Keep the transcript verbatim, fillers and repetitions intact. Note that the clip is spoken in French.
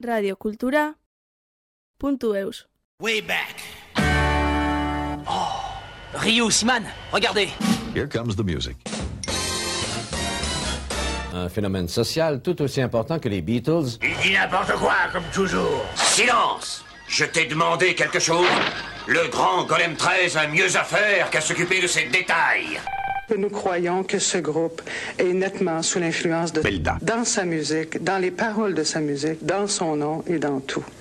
radiocultura punto eus. Way back. Oh, Ryu, Siman, regardez. Here comes the music. Un phénomène social tout aussi important que les Beatles. Il dit n'importe quoi, comme toujours. Silence! Je t'ai demandé quelque chose. Le grand Golem treize a mieux à faire qu'à s'occuper de ces détails. Nous croyons que ce groupe est nettement sous l'influence de... Belda. Dans sa musique, dans les paroles de sa musique, dans son nom et dans tout.